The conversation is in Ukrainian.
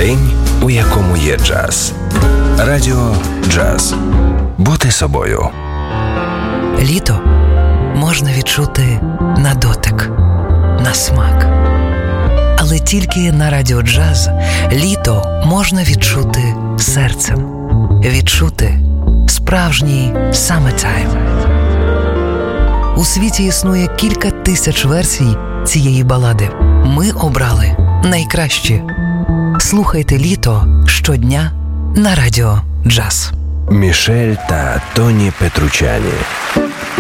День, у якому є джаз. Радіо Джаз. Бути собою. Літо можна відчути на дотик, на смак. Але тільки на Радіо Джаз літо можна відчути серцем. Відчути справжній summertime. У світі існує кілька тисяч версій цієї балади. Ми обрали найкращі. Слухайте літо щодня на Радіо Джаз. Мішель та Тоні Петручані.